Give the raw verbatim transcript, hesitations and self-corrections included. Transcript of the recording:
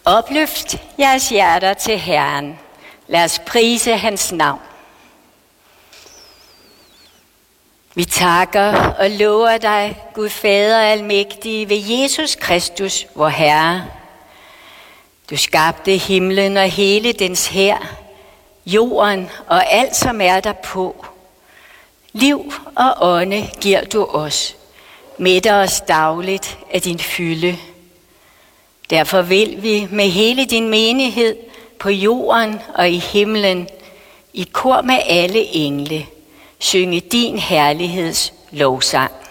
Opløft jeres hjerter til Herren. Lad os prise hans navn. Vi takker og lover dig, Gud Fader almægtige, ved Jesus Kristus, vor Herre. Du skabte himlen og hele dens hær, jorden og alt, som er derpå. Liv og ånde giver du os. Mætter os dagligt af din fylde. Derfor vil vi med hele din menighed på jorden og i himlen, i kor med alle engle, synge din herligheds lovsang.